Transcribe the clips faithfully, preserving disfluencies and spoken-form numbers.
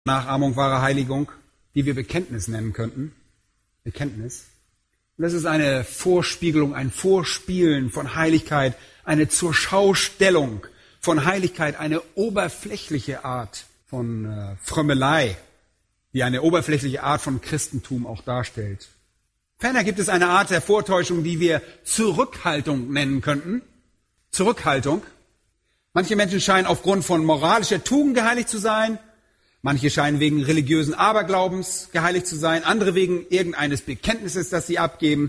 Nachahmung, wahre Heiligung, die wir Bekenntnis nennen könnten. Bekenntnis. Und das ist eine Vorspiegelung, ein Vorspielen von Heiligkeit, eine Zurschaustellung von Heiligkeit, eine oberflächliche Art von äh, Frömmelei, die eine oberflächliche Art von Christentum auch darstellt. Ferner gibt es eine Art der Vortäuschung, die wir Zurückhaltung nennen könnten. Zurückhaltung. Manche Menschen scheinen aufgrund von moralischer Tugend geheiligt zu sein. Manche scheinen wegen religiösen Aberglaubens geheiligt zu sein. Andere wegen irgendeines Bekenntnisses, das sie abgeben.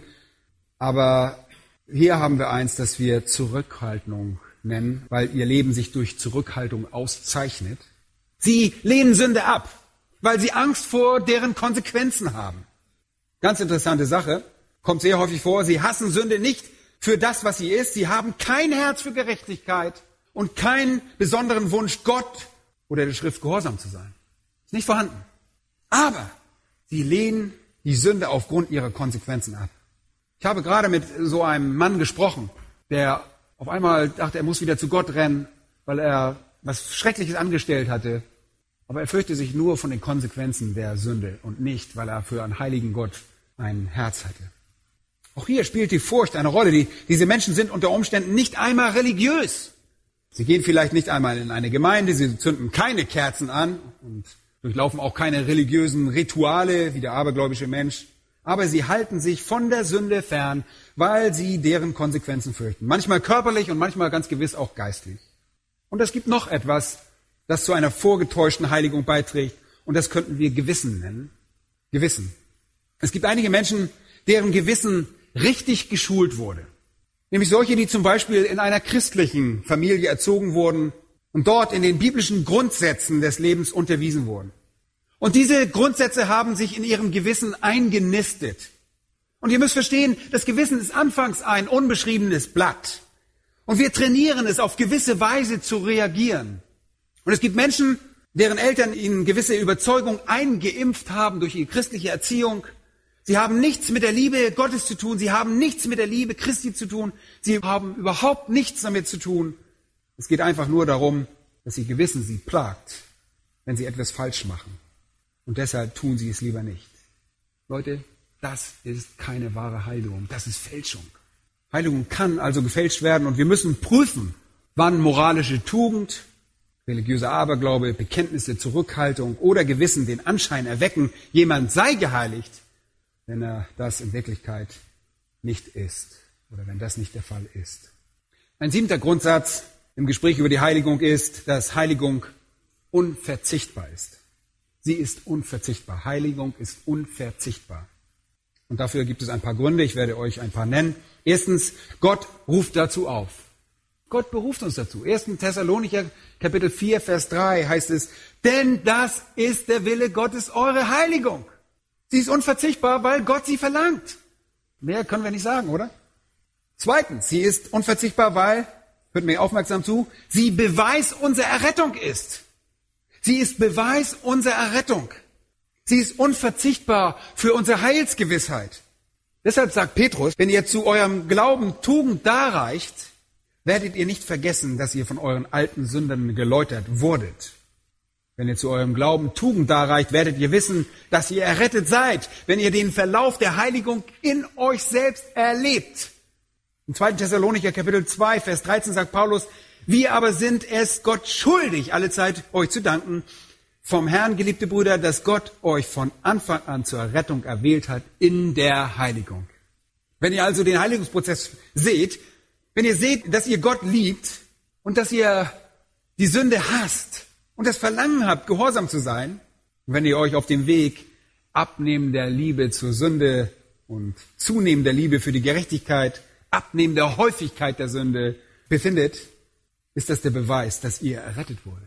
Aber hier haben wir eins, das wir Zurückhaltung nennen, weil ihr Leben sich durch Zurückhaltung auszeichnet. Sie lehnen Sünde ab, weil sie Angst vor deren Konsequenzen haben. Ganz interessante Sache, kommt sehr häufig vor, sie hassen Sünde nicht für das, was sie ist. Sie haben kein Herz für Gerechtigkeit und keinen besonderen Wunsch, Gott oder der Schrift gehorsam zu sein. Ist nicht vorhanden. Aber sie lehnen die Sünde aufgrund ihrer Konsequenzen ab. Ich habe gerade mit so einem Mann gesprochen, der auf einmal dachte, er muss wieder zu Gott rennen, weil er was Schreckliches angestellt hatte. Aber er fürchte sich nur von den Konsequenzen der Sünde und nicht, weil er für einen heiligen Gott ein Herz hatte. Auch hier spielt die Furcht eine Rolle. Die, diese Menschen sind unter Umständen nicht einmal religiös. Sie gehen vielleicht nicht einmal in eine Gemeinde, sie zünden keine Kerzen an und durchlaufen auch keine religiösen Rituale wie der abergläubische Mensch. Aber sie halten sich von der Sünde fern, weil sie deren Konsequenzen fürchten. Manchmal körperlich und manchmal ganz gewiss auch geistlich. Und es gibt noch etwas, das zu einer vorgetäuschten Heiligung beiträgt. Und das könnten wir Gewissen nennen. Gewissen. Es gibt einige Menschen, deren Gewissen richtig geschult wurde. Nämlich solche, die zum Beispiel in einer christlichen Familie erzogen wurden und dort in den biblischen Grundsätzen des Lebens unterwiesen wurden. Und diese Grundsätze haben sich in ihrem Gewissen eingenistet. Und ihr müsst verstehen, das Gewissen ist anfangs ein unbeschriebenes Blatt. Und wir trainieren es, auf gewisse Weise zu reagieren. Und es gibt Menschen, deren Eltern ihnen gewisse Überzeugung eingeimpft haben durch ihre christliche Erziehung. Sie haben nichts mit der Liebe Gottes zu tun. Sie haben nichts mit der Liebe Christi zu tun. Sie haben überhaupt nichts damit zu tun. Es geht einfach nur darum, dass ihr Gewissen sie plagt, wenn sie etwas falsch machen. Und deshalb tun sie es lieber nicht. Leute, das ist keine wahre Heiligung. Das ist Fälschung. Heiligung kann also gefälscht werden und wir müssen prüfen, wann moralische Tugend, religiöser Aberglaube, Bekenntnisse, Zurückhaltung oder Gewissen den Anschein erwecken, jemand sei geheiligt, wenn er das in Wirklichkeit nicht ist oder wenn das nicht der Fall ist. Ein siebter Grundsatz im Gespräch über die Heiligung ist, dass Heiligung unverzichtbar ist. Sie ist unverzichtbar. Heiligung ist unverzichtbar. Und dafür gibt es ein paar Gründe. Ich werde euch ein paar nennen. Erstens, Gott ruft dazu auf. Gott beruft uns dazu. erster Thessalonicher Kapitel vier, Vers drei heißt es, denn das ist der Wille Gottes, eure Heiligung. Sie ist unverzichtbar, weil Gott sie verlangt. Mehr können wir nicht sagen, oder? Zweitens, sie ist unverzichtbar, weil, hört mir aufmerksam zu, sie Beweis unserer Errettung ist. Sie ist Beweis unserer Errettung. Sie ist unverzichtbar für unsere Heilsgewissheit. Deshalb sagt Petrus, wenn ihr zu eurem Glauben Tugend darreicht, werdet ihr nicht vergessen, dass ihr von euren alten Sünden geläutert wurdet. Wenn ihr zu eurem Glauben Tugend darreicht, werdet ihr wissen, dass ihr errettet seid, wenn ihr den Verlauf der Heiligung in euch selbst erlebt. Im zweiten Thessalonicher Kapitel zwei, Vers dreizehn sagt Paulus, wir aber sind es Gott schuldig, allezeit euch zu danken, vom Herrn, geliebte Brüder, dass Gott euch von Anfang an zur Rettung erwählt hat in der Heiligung. Wenn ihr also den Heiligungsprozess seht, wenn ihr seht, dass ihr Gott liebt und dass ihr die Sünde hasst und das Verlangen habt, gehorsam zu sein, und wenn ihr euch auf dem Weg abnehmender Liebe zur Sünde und zunehmender Liebe für die Gerechtigkeit, abnehmender Häufigkeit der Sünde befindet, ist das der Beweis, dass ihr errettet wurdet.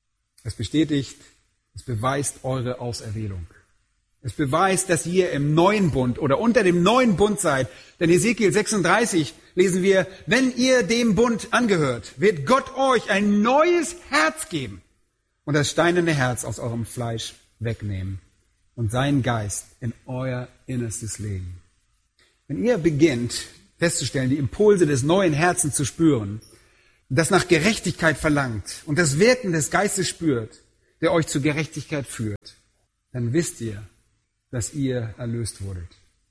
Es bestätigt, es beweist eure Auserwählung. Es beweist, dass ihr im neuen Bund oder unter dem neuen Bund seid. Denn Ezekiel sechsunddreißig lesen wir, wenn ihr dem Bund angehört, wird Gott euch ein neues Herz geben und das steinerne Herz aus eurem Fleisch wegnehmen und seinen Geist in euer Innerstes legen. Wenn ihr beginnt festzustellen, die Impulse des neuen Herzens zu spüren, das nach Gerechtigkeit verlangt und das Wirken des Geistes spürt, der euch zur Gerechtigkeit führt, dann wisst ihr, dass ihr erlöst wurdet.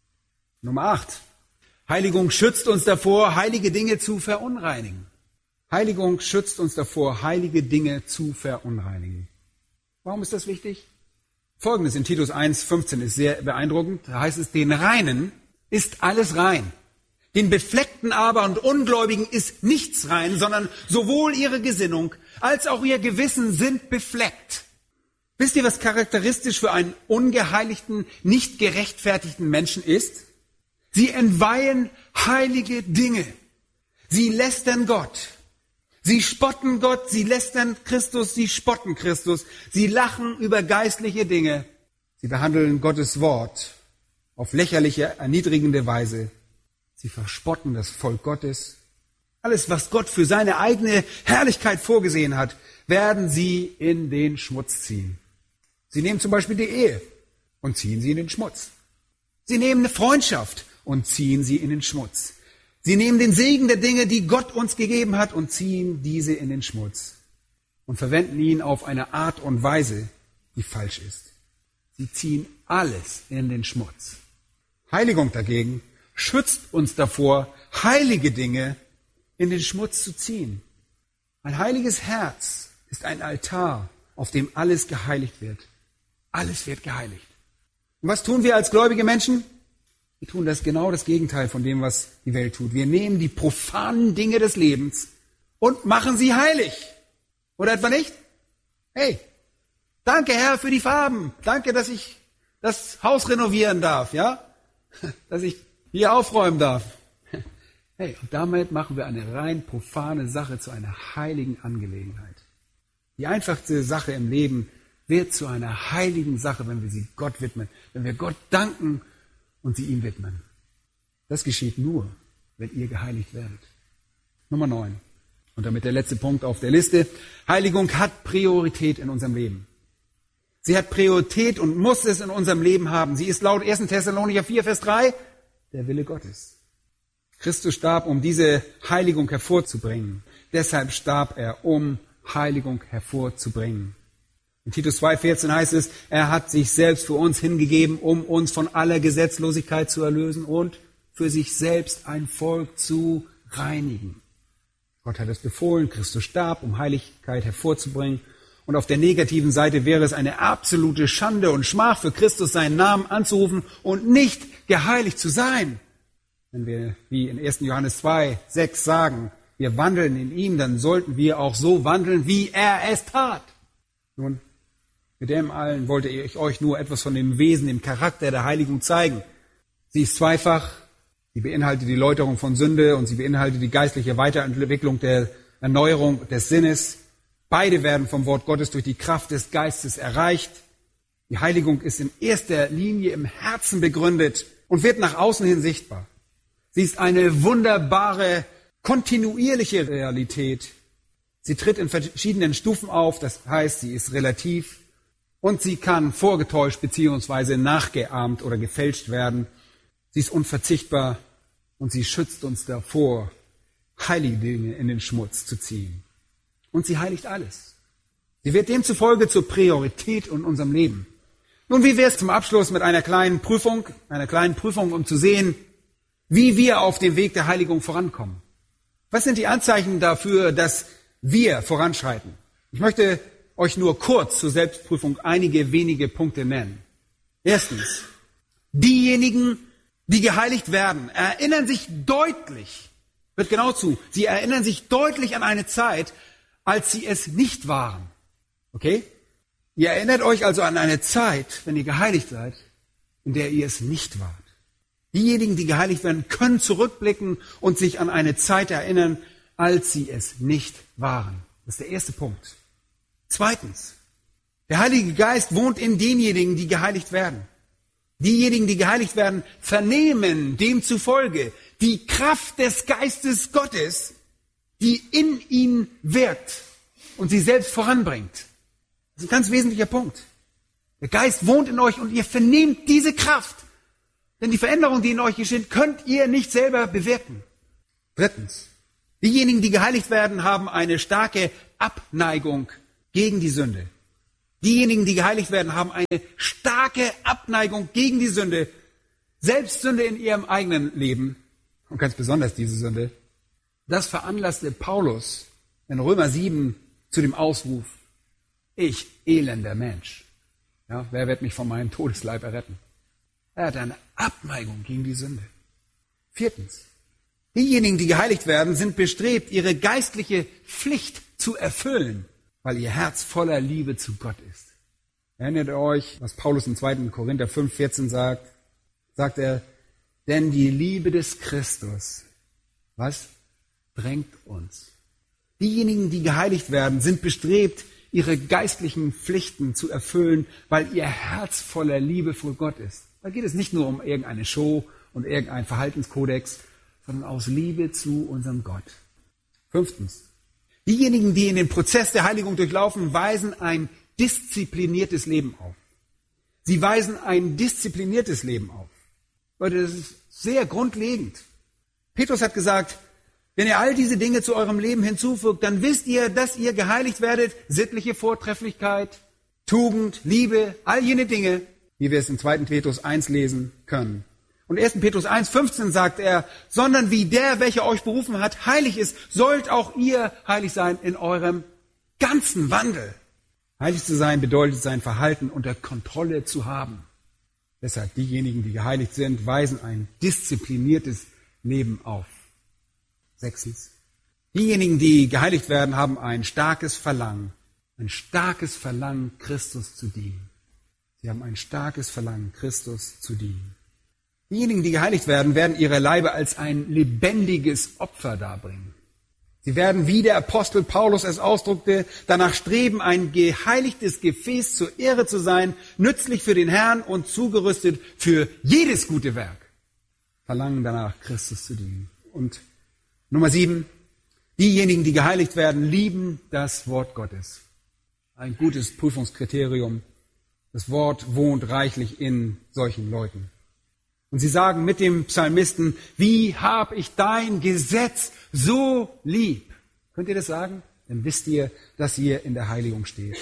Nummer acht. Heiligung schützt uns davor, heilige Dinge zu verunreinigen. Heiligung schützt uns davor, heilige Dinge zu verunreinigen. Warum ist das wichtig? Folgendes in Titus eins fünfzehn ist sehr beeindruckend. Da heißt es, den Reinen ist alles rein. Den Befleckten aber und Ungläubigen ist nichts rein, sondern sowohl ihre Gesinnung als auch ihr Gewissen sind befleckt. Wisst ihr, was charakteristisch für einen ungeheiligten, nicht gerechtfertigten Menschen ist? Sie entweihen heilige Dinge. Sie lästern Gott. Sie spotten Gott, sie lästern Christus, sie spotten Christus. Sie lachen über geistliche Dinge. Sie behandeln Gottes Wort auf lächerliche, erniedrigende Weise. Sie verspotten das Volk Gottes. Alles, was Gott für seine eigene Herrlichkeit vorgesehen hat, werden sie in den Schmutz ziehen. Sie nehmen zum Beispiel die Ehe und ziehen sie in den Schmutz. Sie nehmen eine Freundschaft und ziehen sie in den Schmutz. Sie nehmen den Segen der Dinge, die Gott uns gegeben hat, und ziehen diese in den Schmutz und verwenden ihn auf eine Art und Weise, die falsch ist. Sie ziehen alles in den Schmutz. Heiligung dagegen schützt uns davor, heilige Dinge in den Schmutz zu ziehen. Ein heiliges Herz ist ein Altar, auf dem alles geheiligt wird. Alles wird geheiligt. Und was tun wir als gläubige Menschen? Wir tun das genau das Gegenteil von dem, was die Welt tut. Wir nehmen die profanen Dinge des Lebens und machen sie heilig. Oder etwa nicht? Hey, danke Herr für die Farben. Danke, dass ich das Haus renovieren darf, ja? Dass ich hier aufräumen darf. Hey, und damit machen wir eine rein profane Sache zu einer heiligen Angelegenheit. Die einfachste Sache im Leben wird zu einer heiligen Sache, wenn wir sie Gott widmen, wenn wir Gott danken und sie ihm widmen. Das geschieht nur, wenn ihr geheiligt werdet. Nummer neun. Und damit der letzte Punkt auf der Liste. Heiligung hat Priorität in unserem Leben. Sie hat Priorität und muss es in unserem Leben haben. Sie ist laut erster Thessalonicher vier, Vers drei der Wille Gottes. Christus starb, um diese Heiligung hervorzubringen. Deshalb starb er, um Heiligung hervorzubringen. In Titus zwei, vierzehn heißt es, er hat sich selbst für uns hingegeben, um uns von aller Gesetzlosigkeit zu erlösen und für sich selbst ein Volk zu reinigen. Gott hat es befohlen, Christus starb, um Heiligkeit hervorzubringen. Und auf der negativen Seite wäre es eine absolute Schande und Schmach für Christus, seinen Namen anzurufen und nicht geheiligt zu sein. Wenn wir, wie in erster Johannes zwei, sechs sagen, wir wandeln in ihm, dann sollten wir auch so wandeln, wie er es tat. Nun, mit dem allen wollte ich euch nur etwas von dem Wesen, dem Charakter der Heiligung zeigen. Sie ist zweifach, sie beinhaltet die Läuterung von Sünde und sie beinhaltet die geistliche Weiterentwicklung der Erneuerung des Sinnes. Beide werden vom Wort Gottes durch die Kraft des Geistes erreicht. Die Heiligung ist in erster Linie im Herzen begründet und wird nach außen hin sichtbar. Sie ist eine wunderbare, kontinuierliche Realität. Sie tritt in verschiedenen Stufen auf, das heißt, sie ist relativ und sie kann vorgetäuscht bzw. nachgeahmt oder gefälscht werden. Sie ist unverzichtbar und sie schützt uns davor, heilige Dinge in den Schmutz zu ziehen. Und sie heiligt alles. Sie wird demzufolge zur Priorität in unserem Leben. Nun, wie wäre es zum Abschluss mit einer kleinen Prüfung, einer kleinen Prüfung, um zu sehen, wie wir auf dem Weg der Heiligung vorankommen? Was sind die Anzeichen dafür, dass wir voranschreiten? Ich möchte euch nur kurz zur Selbstprüfung einige wenige Punkte nennen. Erstens, diejenigen, die geheiligt werden, erinnern sich deutlich, hört genau zu, sie erinnern sich deutlich an eine Zeit, als sie es nicht waren. Okay? Ihr erinnert euch also an eine Zeit, wenn ihr geheiligt seid, in der ihr es nicht wart. Diejenigen, die geheiligt werden, können zurückblicken und sich an eine Zeit erinnern, als sie es nicht waren. Das ist der erste Punkt. Zweitens, der Heilige Geist wohnt in denjenigen, die geheiligt werden. Diejenigen, die geheiligt werden, vernehmen demzufolge die Kraft des Geistes Gottes, die in ihnen wirkt und sie selbst voranbringt. Das ist ein ganz wesentlicher Punkt. Der Geist wohnt in euch und ihr vernehmt diese Kraft. Denn die Veränderung, die in euch geschieht, könnt ihr nicht selber bewirken. Drittens, diejenigen, die geheiligt werden, haben eine starke Abneigung gegen die Sünde. Diejenigen, die geheiligt werden, haben eine starke Abneigung gegen die Sünde, selbst Sünde in ihrem eigenen Leben und ganz besonders diese Sünde. Das veranlasste Paulus in Römer sieben zu dem Ausruf: Ich, elender Mensch, ja, wer wird mich von meinem Todesleib erretten? Er hat eine Abneigung gegen die Sünde. Viertens. Diejenigen, die geheiligt werden, sind bestrebt, ihre geistliche Pflicht zu erfüllen, weil ihr Herz voller Liebe zu Gott ist. Erinnert ihr euch, was Paulus im zweiten Korinther fünf vierzehn sagt? Sagt er, denn die Liebe des Christus, was? Drängt uns. Diejenigen, die geheiligt werden, sind bestrebt, ihre geistlichen Pflichten zu erfüllen, weil ihr Herz voller Liebe vor Gott ist. Da geht es nicht nur um irgendeine Show und irgendeinen Verhaltenskodex, sondern aus Liebe zu unserem Gott. Fünftens. Diejenigen, die in den Prozess der Heiligung durchlaufen, weisen ein diszipliniertes Leben auf. Sie weisen ein diszipliniertes Leben auf. Leute, das ist sehr grundlegend. Petrus hat gesagt, wenn ihr all diese Dinge zu eurem Leben hinzufügt, dann wisst ihr, dass ihr geheiligt werdet. Sittliche Vortrefflichkeit, Tugend, Liebe, all jene Dinge, wie wir es in zweiten Petrus eins lesen können. Und ersten Petrus eins fünfzehn sagt er, sondern wie der, welcher euch berufen hat, heilig ist, sollt auch ihr heilig sein in eurem ganzen Wandel. Heilig zu sein bedeutet, sein Verhalten unter Kontrolle zu haben. Deshalb diejenigen, die geheiligt sind, weisen ein diszipliniertes Leben auf. Sechstens. Diejenigen, die geheiligt werden, haben ein starkes Verlangen, ein starkes Verlangen, Christus zu dienen. Sie haben ein starkes Verlangen, Christus zu dienen. Diejenigen, die geheiligt werden, werden ihre Leibe als ein lebendiges Opfer darbringen. Sie werden, wie der Apostel Paulus es ausdrückte, danach streben, ein geheiligtes Gefäß zur Ehre zu sein, nützlich für den Herrn und zugerüstet für jedes gute Werk. Verlangen danach, Christus zu dienen. Und Nummer sieben, diejenigen, die geheiligt werden, lieben das Wort Gottes. Ein gutes Prüfungskriterium. Das Wort wohnt reichlich in solchen Leuten. Und sie sagen mit dem Psalmisten, wie hab ich dein Gesetz so lieb? Könnt ihr das sagen? Dann wisst ihr, dass ihr in der Heiligung steht.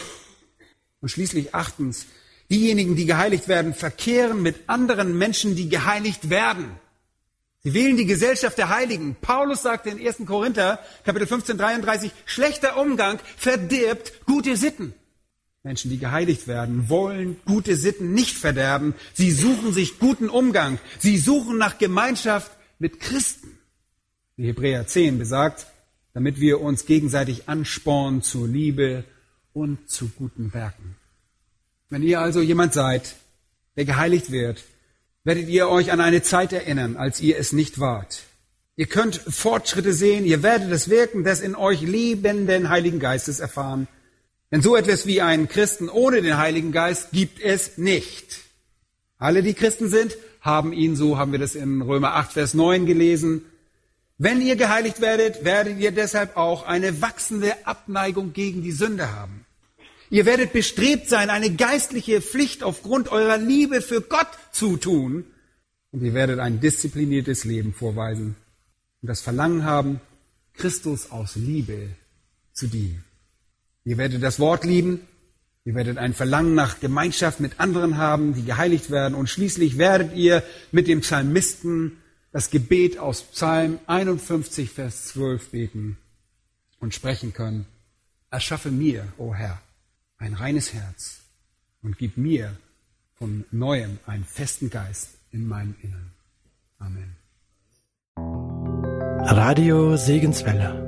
Und schließlich achtens, diejenigen, die geheiligt werden, verkehren mit anderen Menschen, die geheiligt werden. Sie wählen die Gesellschaft der Heiligen. Paulus sagte in ersten Korinther, Kapitel fünfzehn, dreiunddreißig, schlechter Umgang verdirbt gute Sitten. Menschen, die geheiligt werden, wollen gute Sitten nicht verderben. Sie suchen sich guten Umgang. Sie suchen nach Gemeinschaft mit Christen. Wie Hebräer zehn besagt, damit wir uns gegenseitig anspornen zur Liebe und zu guten Werken. Wenn ihr also jemand seid, der geheiligt wird, werdet ihr euch an eine Zeit erinnern, als ihr es nicht wart. Ihr könnt Fortschritte sehen, ihr werdet das Wirken des in euch lebenden Heiligen Geistes erfahren. Denn so etwas wie einen Christen ohne den Heiligen Geist gibt es nicht. Alle, die Christen sind, haben ihn, so haben wir das in Römer acht, Vers neun gelesen. Wenn ihr geheiligt werdet, werdet ihr deshalb auch eine wachsende Abneigung gegen die Sünde haben. Ihr werdet bestrebt sein, eine geistliche Pflicht aufgrund eurer Liebe für Gott zu tun. Und ihr werdet ein diszipliniertes Leben vorweisen und das Verlangen haben, Christus aus Liebe zu dienen. Ihr werdet das Wort lieben, ihr werdet ein Verlangen nach Gemeinschaft mit anderen haben, die geheiligt werden. Und schließlich werdet ihr mit dem Psalmisten das Gebet aus Psalm einundfünfzig, Vers zwölf beten und sprechen können. Erschaffe mir, o Herr, ein reines Herz und gib mir von Neuem einen festen Geist in meinem Innern. Amen. Radio Segenswelle.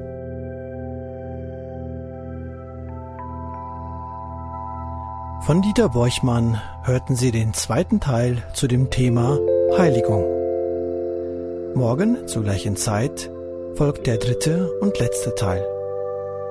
Von Dieter Borchmann hörten Sie den zweiten Teil zu dem Thema Heiligung. Morgen zur gleichen Zeit folgt der dritte und letzte Teil.